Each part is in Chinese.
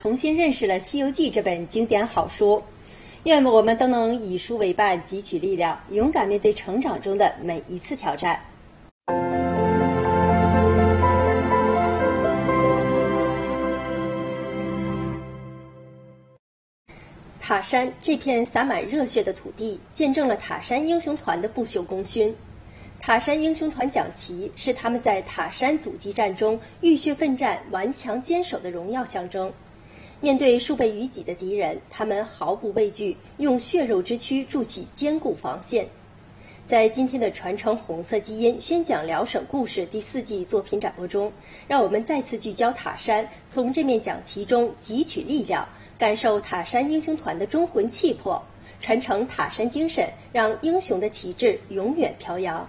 重新认识了《西游记》这本经典好书。愿我们都能以书为伴，汲取力量，勇敢面对成长中的每一次挑战。塔山这片洒满热血的土地，见证了塔山英雄团的不朽功勋。塔山英雄团讲旗是他们在塔山阻击战中浴血奋战、顽强坚守的荣耀象征。面对数倍于己的敌人，他们毫不畏惧，用血肉之躯筑起坚固防线。在今天的传承红色基因宣讲辽省故事第4季作品展播中，让我们再次聚焦塔山，从这面讲旗中汲取力量，感受塔山英雄团的忠魂气魄，传承塔山精神，让英雄的旗帜永远飘扬。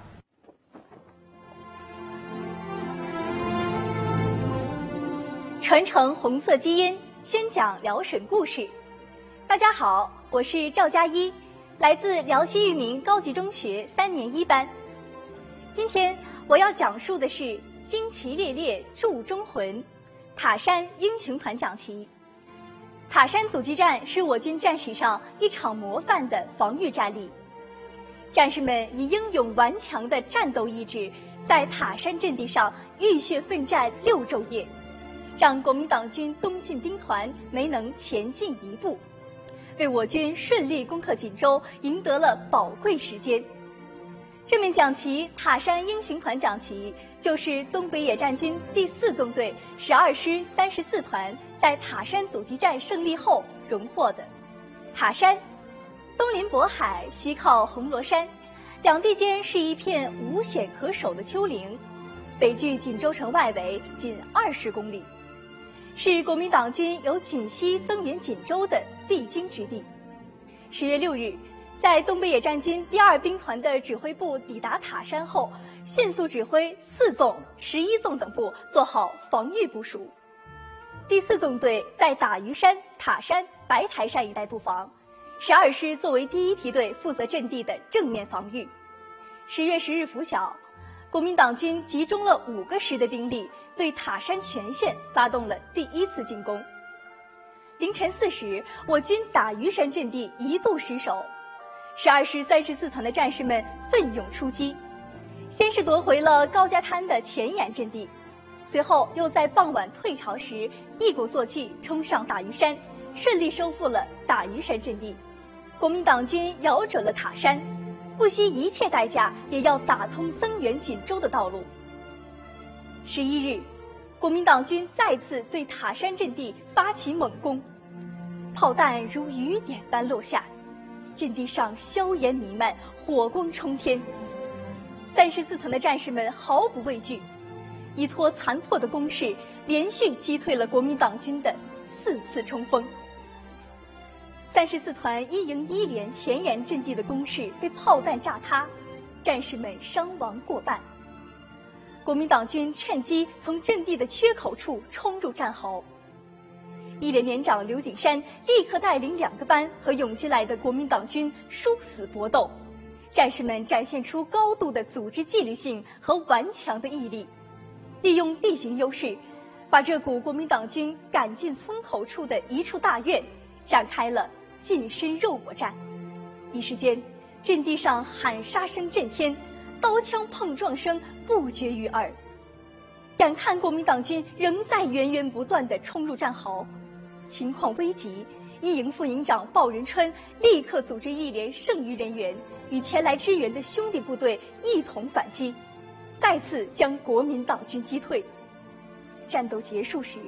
传承红色基因，宣讲辽省故事。大家好，我是赵佳一，来自辽西裕民高级中学3年1班。今天我要讲述的是旌旗猎猎铸忠魂，塔山英雄团讲旗。塔山阻击战是我军战史上一场模范的防御战例，战士们以英勇顽强的战斗意志，在塔山阵地上浴血奋战6昼夜，让国民党军东进兵团没能前进一步，为我军顺利攻克锦州赢得了宝贵时间。这面讲旗塔山英雄团讲旗，就是东北野战军第4纵队12师34团在塔山阻击战胜利后荣获的。塔山东临渤海，西靠红螺山，两地间是一片无险可守的丘陵，北距锦州城外围仅20公里，是国民党军由锦西增援锦州的必经之地。10月6日，在东北野战军第2兵团的指挥部抵达塔山后，迅速指挥4纵、11纵等部做好防御部署。第4纵队在打鱼山、塔山、白台山一带布防，12师作为第1梯队负责阵地的正面防御。10月10日拂晓，国民党军集中了5个师的兵力，对塔山全线发动了第1次进攻。凌晨4时，我军打鱼山阵地一度失守，12师34团的战士们奋勇出击，先是夺回了高家滩的前沿阵地，随后又在傍晚退潮时一鼓作气冲上打鱼山，顺利收复了打鱼山阵地。国民党军咬准了塔山，不惜一切代价也要打通增援锦州的道路。11日，国民党军再次对塔山阵地发起猛攻，炮弹如雨点般落下，阵地上硝烟弥漫，火光冲天。34团的战士们毫不畏惧，依托残破的攻势，连续击退了国民党军的4次冲锋。34团1营1连前沿阵地的工事被炮弹炸塌，战士们伤亡过半。国民党军趁机从阵地的缺口处冲入战壕。1连连长刘景山立刻带领2个班和涌进来的国民党军殊死搏斗，战士们展现出高度的组织纪律性和顽强的毅力，利用地形优势，把这股国民党军赶进村口处的一处大院，展开了近身肉搏战。一时间，阵地上喊杀声震天，刀枪碰撞声不绝于耳。眼看国民党军仍在源源不断地冲入战壕，情况危急，1营副营长鲍仁川立刻组织1连剩余人员与前来支援的兄弟部队一同反击，再次将国民党军击退。战斗结束时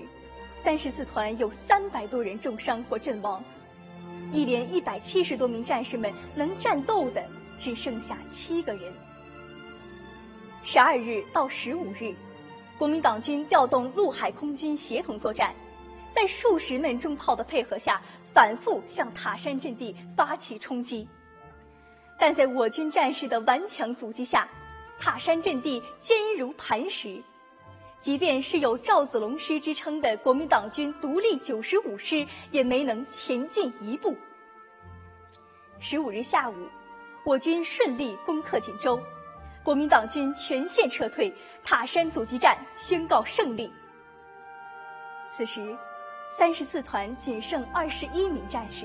，34团有300多人重伤或阵亡，1连170多名战士们能战斗的只剩下7个人。12日到15日，国民党军调动陆海空军协同作战，在数十门重炮的配合下，反复向塔山阵地发起冲击。但在我军战士的顽强阻击下，塔山阵地坚如磐石，即便是有赵子龙师之称的国民党军独立95师，也没能前进一步。15日下午，我军顺利攻克锦州，国民党军全线撤退，塔山阻击战宣告胜利。此时， 34团仅剩21名战士。